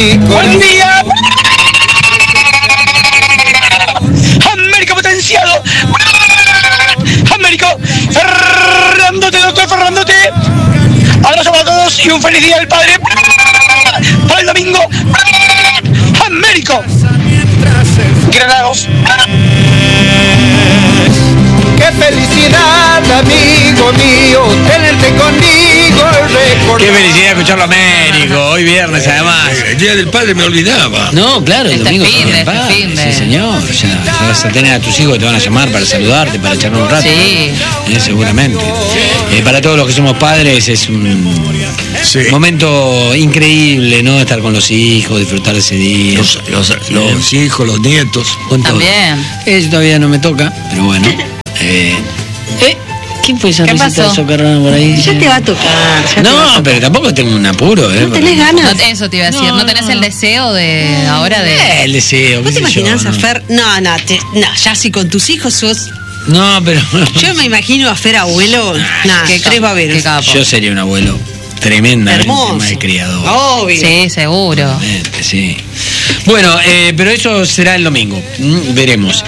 mi corazón. ¡Buen día! ¡Américo potenciado! ¡Américo! ¡Fernándote, doctor Fernándote! Abrazo para todos y un feliz día del padre para el domingo. ¡Américo! ¡Granados! ¡Qué felicidad, amigo mío, tenerte conmigo! Qué felicidad escucharlo a Américo, hoy viernes además. El Día del Padre me olvidaba. No, claro, el domingo es el Día del fin Padre. de. Sí, señor. Ya vas a tener a tus hijos que te van a llamar para saludarte, para charlar un rato. Sí. Seguramente. Para todos los que somos padres es un momento increíble, ¿no? Estar con los hijos, disfrutar de ese día. Los hijos, los nietos. Con todo. También. Eso todavía no me toca, pero bueno. ¿Quién fue esa ¿Qué risita pasó? socarrona por ahí? Ya te va a tocar. Ya te va a No, tocar. pero tampoco tengo un apuro, ¿eh? ¿No tenés ganas? Eso te iba a decir, ¿no tenés el deseo de ahora de...? El deseo. ¿Vos te qué sé yo, imaginás a ¿no? Fer? No, ya si con tus hijos sos... No, pero... Yo me imagino a Fer abuelo, nada, Qué tres capo, baberos. qué capo. Yo sería un abuelo tremendamente Hermoso. más criador. Obvio. Sí, seguro. Obviamente, sí. Bueno, pero eso será el domingo. Veremos.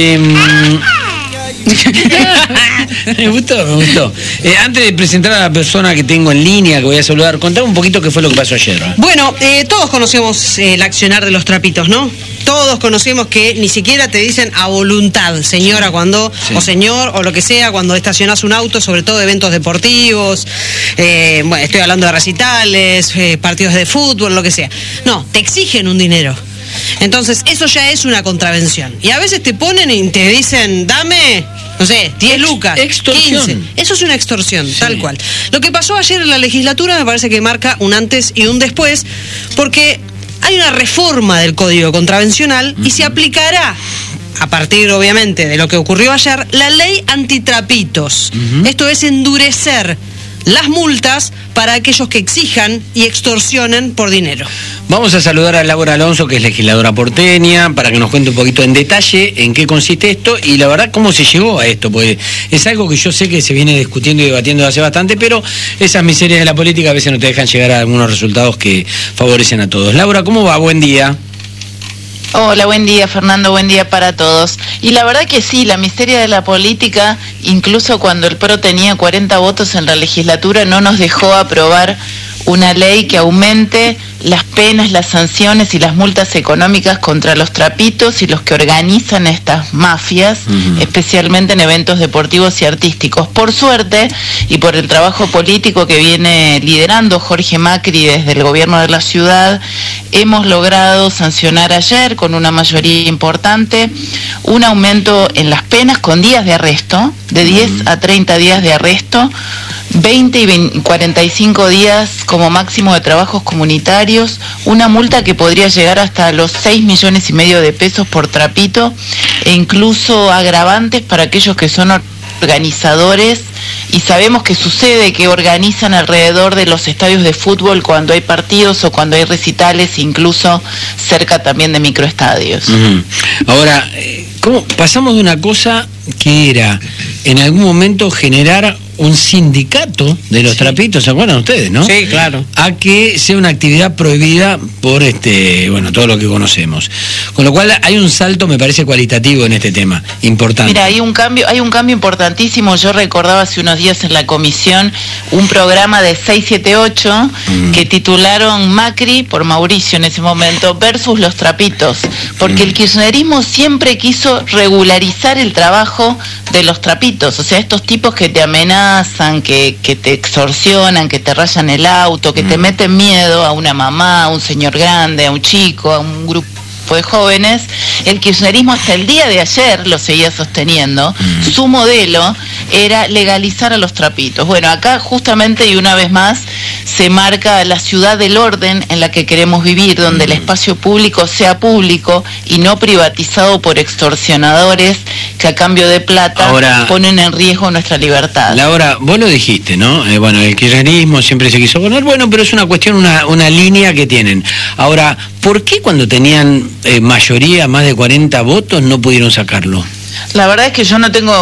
Me gustó. Antes de presentar a la persona que tengo en línea, que voy a saludar, contame un poquito qué fue lo que pasó ayer. Bueno, todos conocemos el accionar de los trapitos, ¿no? Todos conocemos que ni siquiera te dicen a voluntad, señora, cuando, Sí. o señor, o lo que sea, cuando estacionás un auto, sobre todo eventos deportivos, bueno, estoy hablando de recitales, partidos de fútbol, lo que sea. No, te exigen un dinero. Entonces, eso ya es una contravención. Y a veces te ponen y te dicen, dame, no sé, 10 lucas, extorsión. 15. Eso es una extorsión, tal cual. Lo que pasó ayer en la legislatura me parece que marca un antes y un después, porque hay una reforma del Código Contravencional y se aplicará, a partir obviamente de lo que ocurrió ayer, la ley antitrapitos. Esto es endurecer las multas para aquellos que exijan y extorsionen por dinero. Vamos a saludar a Laura Alonso, que es legisladora porteña, para que nos cuente un poquito en detalle en qué consiste esto y la verdad cómo se llegó a esto, porque es algo que yo sé que se viene discutiendo y debatiendo hace bastante, pero esas miserias de la política a veces no te dejan llegar a algunos resultados que favorecen a todos. Laura, ¿cómo va? Buen día. Hola, buen día Fernando, buen día para todos. Y la verdad que sí, la miseria de la política, incluso cuando el PRO tenía 40 votos en la legislatura, no nos dejó aprobar una ley que aumente las penas, las sanciones y las multas económicas contra los trapitos y los que organizan estas mafias, especialmente en eventos deportivos y artísticos. Por suerte, y por el trabajo político que viene liderando Jorge Macri desde el gobierno de la ciudad, hemos logrado sancionar ayer con una mayoría importante un aumento en las penas con días de arresto, de 10 a 30 días de arresto, 20 y 45 días como máximo de trabajos comunitarios, una multa que podría llegar hasta los 6,5 millones de pesos por trapito e incluso agravantes para aquellos que son organizadores, y sabemos que sucede que organizan alrededor de los estadios de fútbol cuando hay partidos o cuando hay recitales, incluso cerca también de microestadios. Ahora, ¿cómo pasamos de una cosa que era en algún momento generar un sindicato de los trapitos, ¿se acuerdan ustedes, no? Sí, claro. A que sea una actividad prohibida por todo lo que conocemos. Con lo cual hay un salto, me parece, cualitativo en este tema, importante. Mira, hay un cambio importantísimo. Yo recordaba hace unos días en la comisión un programa de 678 que titularon Macri, por Mauricio en ese momento, versus los trapitos, porque el kirchnerismo siempre quiso regularizar el trabajo de los trapitos, o sea, estos tipos que te amenazan, que te extorsionan, que te rayan el auto, que te meten miedo a una mamá, a un señor grande, a un chico, a un grupo de jóvenes. El kirchnerismo hasta el día de ayer lo seguía sosteniendo. Su modelo era legalizar a los trapitos. Bueno, acá justamente y una vez más se marca la ciudad del orden en la que queremos vivir, donde el espacio público sea público y no privatizado por extorsionadores que a cambio de plata ponen en riesgo nuestra libertad. Laura, vos lo dijiste, ¿no? Bueno, el kirchnerismo siempre se quiso poner, bueno, pero es una cuestión, una línea que tienen. Ahora, ¿por qué cuando tenían mayoría, más de 40 votos, no pudieron sacarlo? La verdad es que yo no tengo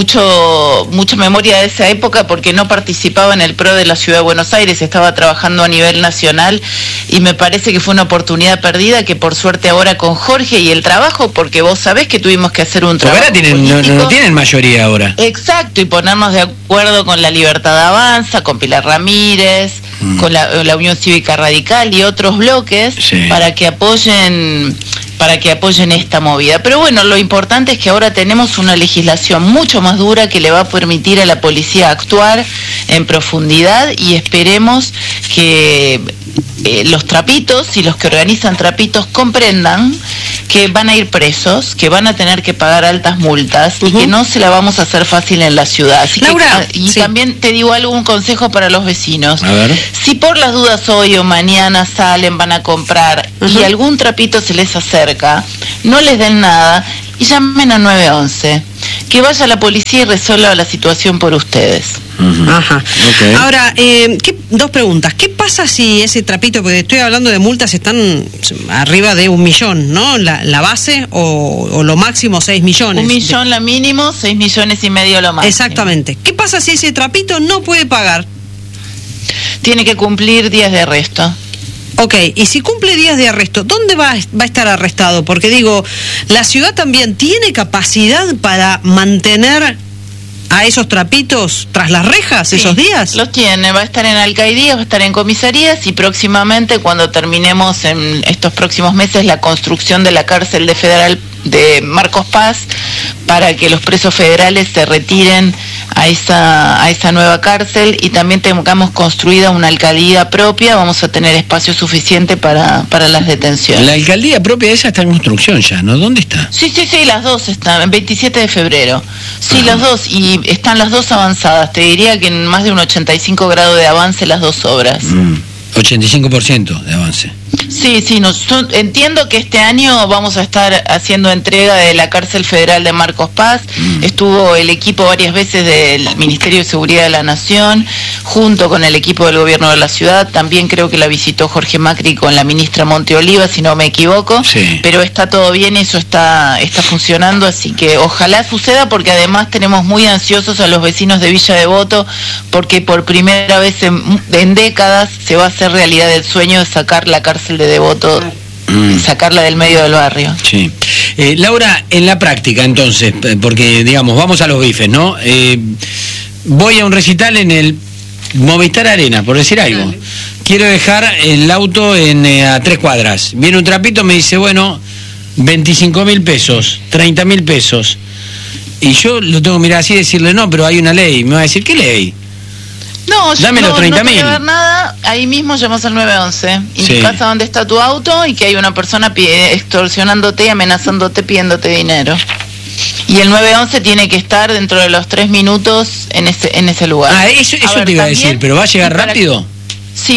mucha memoria de esa época porque no participaba en el PRO de la Ciudad de Buenos Aires, estaba trabajando a nivel nacional y me parece que fue una oportunidad perdida que por suerte ahora con Jorge y el trabajo, porque vos sabés que tuvimos que hacer un trabajo político. No tienen mayoría ahora. Exacto, y ponernos de acuerdo con la Libertad Avanza, con Pilar Ramírez, con la Unión Cívica Radical y otros bloques para que apoyen esta movida. Pero bueno, lo importante es que ahora tenemos una legislación mucho más dura que le va a permitir a la policía actuar en profundidad y esperemos que los trapitos y los que organizan trapitos comprendan que van a ir presos, que van a tener que pagar altas multas y que no se la vamos a hacer fácil en la ciudad. Así Laura, también te digo un consejo para los vecinos. A ver. Si por las dudas hoy o mañana salen, van a comprar y algún trapito se les acerca, no les den nada y llamen a 911. Que vaya la policía y resuelva la situación por ustedes. Ajá. Okay. Ahora, dos preguntas. ¿Qué pasa si ese trapito, porque estoy hablando de multas, están arriba de 1 millón, ¿no? La base o lo máximo 6 millones. 1 millón la mínimo, 6,5 millones lo máximo. Exactamente. ¿Qué pasa si ese trapito no puede pagar? Tiene que cumplir días de arresto. Ok, y si cumple días de arresto, ¿dónde va a estar arrestado? Porque digo, la ciudad también tiene capacidad para mantener a esos trapitos tras las rejas esos días. Los tiene, va a estar en alcaldías, va a estar en comisarías y próximamente, cuando terminemos en estos próximos meses la construcción de la cárcel de Marcos Paz, para que los presos federales se retiren a esa nueva cárcel y también tengamos construida una alcaldía propia, vamos a tener espacio suficiente para las detenciones. La alcaldía propia esa está en construcción ya, ¿no? ¿Dónde está? Sí, las dos están, en 27 de febrero. Sí, las dos, y están las dos avanzadas. Te diría que en más de un 85 grados de avance las dos obras. 85% de avance. Sí, entiendo que este año vamos a estar haciendo entrega de la cárcel federal de Marcos Paz. Estuvo el equipo varias veces del Ministerio de Seguridad de la Nación, junto con el equipo del gobierno de la ciudad. También creo que la visitó Jorge Macri con la ministra Monte Oliva, si no me equivoco. Sí. Pero está todo bien, eso está funcionando, así que ojalá suceda, porque además tenemos muy ansiosos a los vecinos de Villa Devoto, porque por primera vez en décadas se va a hacer realidad el sueño de sacar la cárcel de Devoto, sacarla del medio del barrio. Sí. Laura, en la práctica entonces, porque digamos, vamos a los bifes, ¿no? Voy a un recital en el Movistar Arena, por decir algo. Quiero dejar el auto a 3 cuadras. Viene un trapito, me dice, bueno, 25.000 pesos, 30.000 pesos. Y yo lo tengo que mirar así y decirle, no, pero hay una ley. Me va a decir, ¿qué ley? No, dame los 30.000. No tiene que ver nada, ahí mismo llamas al 911, indicás a dónde está tu auto y que hay una persona extorsionándote y amenazándote, pidiéndote dinero. Y el 911 tiene que estar dentro de los 3 minutos en ese lugar. Eso te iba a decir, pero ¿va a llegar rápido? Sí,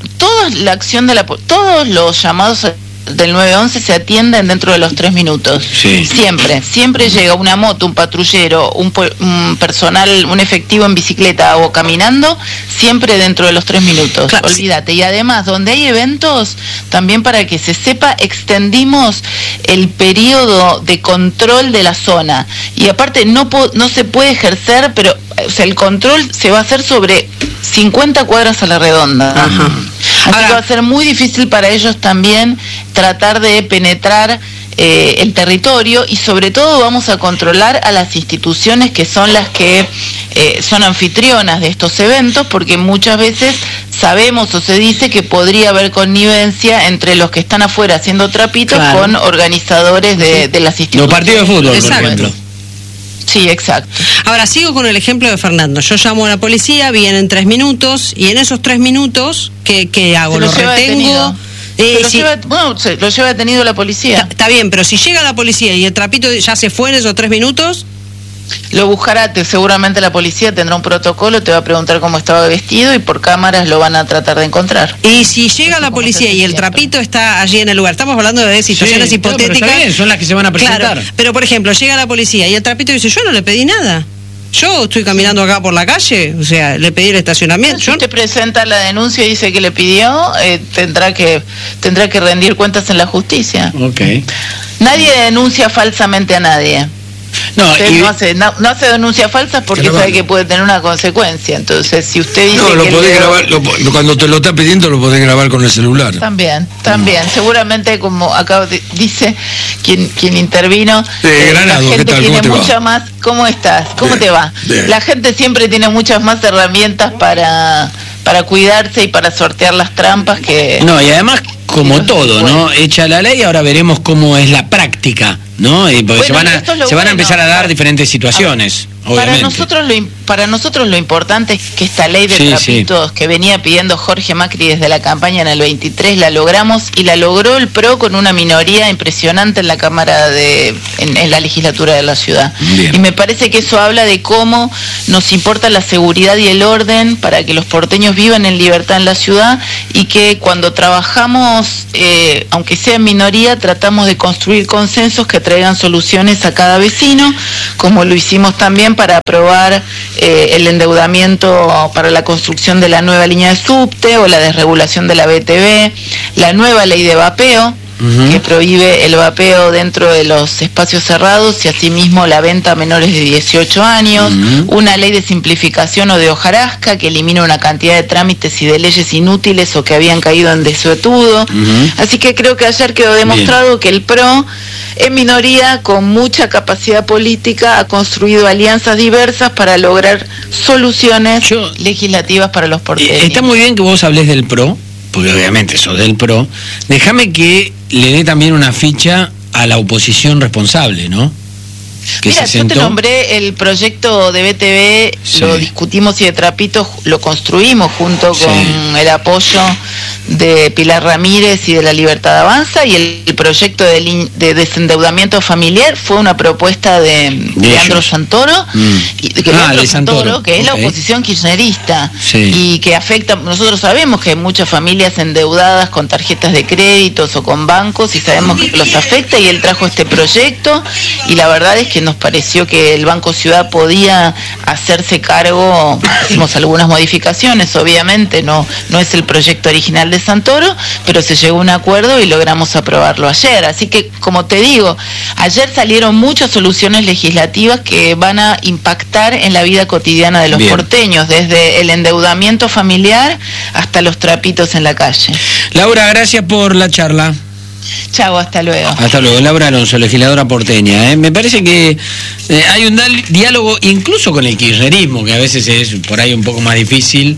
todos los llamados del 911 se atienden dentro de los 3 minutos. Sí. Siempre llega una moto, un patrullero, un personal, un efectivo en bicicleta o caminando, siempre dentro de los 3 minutos. Claro, olvídate. Y además, donde hay eventos, también para que se sepa, extendimos el periodo de control de la zona. Y aparte no se puede ejercer, pero el control se va a hacer sobre 50 cuadras a la redonda. Ajá. Así que va a ser muy difícil para ellos también tratar de penetrar el territorio, y sobre todo vamos a controlar a las instituciones que son las que son anfitrionas de estos eventos, porque muchas veces sabemos o se dice que podría haber connivencia entre los que están afuera haciendo trapitos con organizadores de las instituciones. Los partidos de fútbol, exacto, por ejemplo. Sí, exacto. Ahora sigo con el ejemplo de Fernando. Yo llamo a la policía, vienen 3 minutos, y en esos 3 minutos, ¿qué hago? ¿Lo retengo? Se lo lleva detenido la policía. Está bien, pero si llega la policía y el trapito ya se fue en esos 3 minutos... Lo buscará, seguramente la policía tendrá un protocolo, te va a preguntar cómo estaba vestido y por cámaras lo van a tratar de encontrar. Y si llega la policía y el trapito está allí en el lugar, estamos hablando de situaciones hipotéticas. Pero está bien, son las que se van a presentar. Claro, pero por ejemplo, llega la policía y el trapito dice, yo no le pedí nada. Yo estoy caminando acá por la calle, o sea, le pedí el estacionamiento. Si usted presenta la denuncia y dice que le pidió, tendrá que rendir cuentas en la justicia. Okay. Nadie denuncia falsamente a nadie. No, Usted y- no hace denuncias falsas porque Grabarlo. sabe que puede tener una consecuencia. Entonces, si usted dice No, lo que el podés dedo- grabar, cuando te lo está pidiendo lo podés grabar con el celular. También. Seguramente, como acá dice quien intervino, Granado, la ¿qué gente tal? tiene ¿Cómo te va? mucha más. ¿Cómo estás? ¿Cómo Bien, te va? bien. La gente siempre tiene muchas más herramientas para cuidarse y para sortear las trampas que. No, y además, como Sí, todo, ¿no? Hecha la ley, ahora veremos cómo es la práctica, ¿no? Y porque Bueno, se esto es lo van a bueno. empezar a dar diferentes situaciones, obviamente. Para nosotros lo importante es que esta ley de Sí, trapitos que venía pidiendo Jorge Macri desde la campaña en el 23 la logramos y la logró el PRO con una minoría impresionante en la Cámara en la legislatura de la ciudad. Bien. Y me parece que eso habla de cómo nos importa la seguridad y el orden para que los porteños vivan en libertad en la ciudad y que cuando trabajamos, aunque sea en minoría, tratamos de construir consensos que traigan soluciones a cada vecino, como lo hicimos también para aprobar el endeudamiento para la construcción de la nueva línea de subte o la desregulación de la BTV, la nueva ley de vapeo, que prohíbe el vapeo dentro de los espacios cerrados y asimismo la venta a menores de 18 años, una ley de simplificación o de hojarasca que elimina una cantidad de trámites y de leyes inútiles o que habían caído en desuetudo. Así que creo que ayer quedó demostrado que el PRO, en minoría, con mucha capacidad política, ha construido alianzas diversas para lograr soluciones legislativas para los porteños. Está muy bien que vos hables del PRO, porque obviamente sos del PRO. Déjame que le dé también una ficha a la oposición responsable, ¿no? Que Mira, se yo te sentó. nombré el proyecto de BTV, Sí. lo discutimos y de Trapito lo construimos junto Sí. con el apoyo de Pilar Ramírez y de La Libertad Avanza, y el proyecto de desendeudamiento familiar fue una propuesta de Leandro ellos. Santoro, Leandro de Santoro, que es la ok. oposición kirchnerista, Sí. y que afecta, nosotros sabemos que hay muchas familias endeudadas con tarjetas de créditos o con bancos y sabemos que los afecta, y él trajo este proyecto y la verdad es que nos pareció que el Banco Ciudad podía hacerse cargo. Hicimos algunas modificaciones, obviamente no es el proyecto original de Santoro, pero se llegó a un acuerdo y logramos aprobarlo ayer. Así que, como te digo, ayer salieron muchas soluciones legislativas que van a impactar en la vida cotidiana de los Bien. porteños, desde el endeudamiento familiar hasta los trapitos en la calle. Laura, gracias por la charla. Chau, hasta luego. Hasta luego. Laura Alonso, legisladora porteña. Me parece que hay un diálogo incluso con el kirchnerismo, que a veces es por ahí un poco más difícil,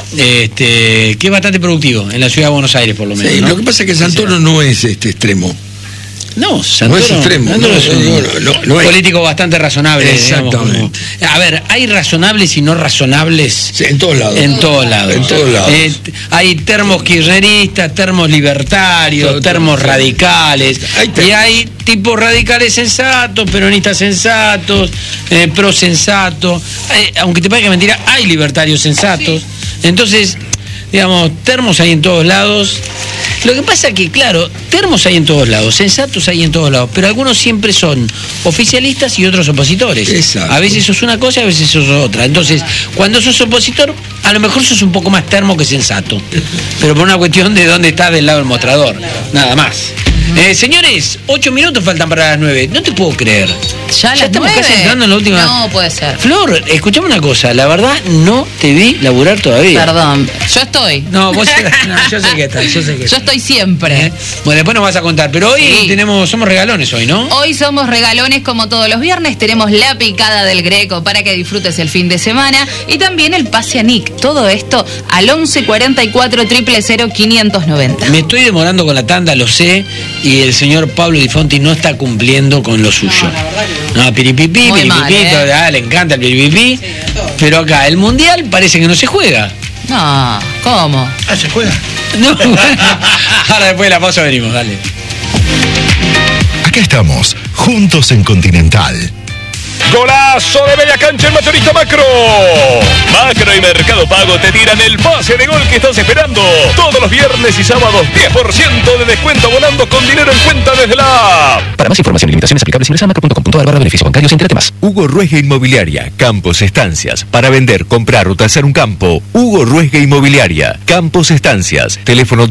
que es bastante productivo en la ciudad de Buenos Aires, por lo menos. Sí, ¿no? lo que pasa es que Santoro no es extremo. No, Santoro, No es extremo, Santoro es un no es. político bastante razonable. Exactamente. Digamos, a ver, hay razonables y no razonables. Sí, en todos lados. En todos lados. En todos lados. Hay termos kirchneristas, termos libertarios, Todo, termos todo. radicales. Y hay tipos radicales sensatos, peronistas sensatos, pro sensatos. Aunque te parezca mentira, hay libertarios sensatos. Entonces, digamos, termos hay en todos lados. Lo que pasa que, claro, termos hay en todos lados, sensatos hay en todos lados, pero algunos siempre son oficialistas y otros opositores. Exacto. A veces sos una cosa y a veces sos otra. Entonces, cuando sos opositor, a lo mejor sos un poco más termo que sensato. Pero por una cuestión de dónde estás del lado del mostrador. Nada más. Señores, 8 minutos faltan para las 9. No te puedo creer. Ya a las estamos 9. casi entrando en la última. No puede ser. Flor, escuchame una cosa. La verdad, no te vi laburar todavía. Perdón. Yo estoy. No, vos no, yo sé que estás, yo sé que Yo estoy siempre. Bueno, después nos vas a contar, pero hoy Sí. somos regalones hoy, ¿no? Hoy somos regalones como todos los viernes. Tenemos la picada del Greco para que disfrutes el fin de semana y también el pase a Nick. Todo esto al 11 44 000 590. Me estoy demorando con la tanda, lo sé, y el señor Pablo Di Fonti no está cumpliendo con lo suyo. No, piripipí, Muy mal, piripipí, le encanta el piripipí, pero acá el mundial parece que no se juega. No, ¿cómo? Ah, ¿se juega? No, ahora después de la pausa venimos, dale. Acá estamos, juntos en Continental. Golazo de media cancha el motorista Macro. Macro y Mercado Pago te tiran el pase de gol que estás esperando. Todos los viernes y sábados 10% de descuento abonando con dinero en cuenta desde la app. Para más información y limitaciones aplicables ingresa a macro.com.ar/beneficios bancarios. Entérate más. Hugo Ruesga Inmobiliaria, Campos Estancias. Para vender, comprar o tasar un campo, Hugo Ruesga Inmobiliaria, Campos Estancias. Teléfono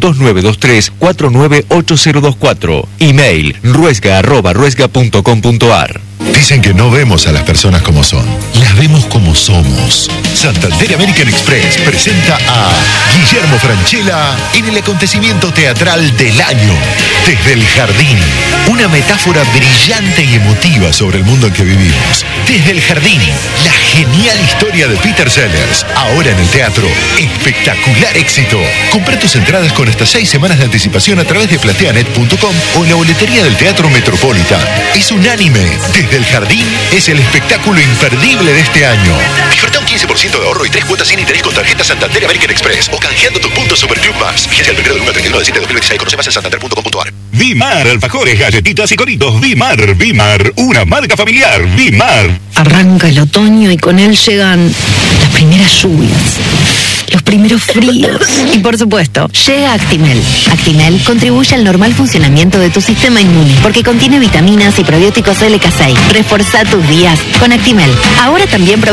2923-498024. Email ruesga@ruesga.com.ar. Te Dicen que no vemos a las personas como son, las vemos como somos. Santander American Express presenta a Guillermo Francella en el acontecimiento teatral del año, Desde el Jardín. Una metáfora brillante y emotiva sobre el mundo en que vivimos. Desde el Jardín, la genial historia de Peter Sellers. Ahora en el teatro, espectacular éxito. Compra tus entradas con hasta 6 semanas de anticipación a través de plateanet.com o en la boletería del Teatro Metropolitan. Es unánime. Desde el Jardín es el espectáculo imperdible de este año. Disfruta un 15% de ahorro y 3 cuotas sin interés con tarjeta Santander American Express o canjeando tus puntos Superclub Más. Vigencia del 1 del 31 de 2026. Conoce más en santander.com.ar. Vimar, alfajores, galletitas y coritos. Vimar, una marca familiar. Vimar. Arranca el otoño y con él llegan las primeras lluvias, los primeros fríos y por supuesto llega Actimel. Actimel contribuye al normal funcionamiento de tu sistema inmune porque contiene vitaminas y probióticos LK6. Reforzá tus días con Actimel. Ahora también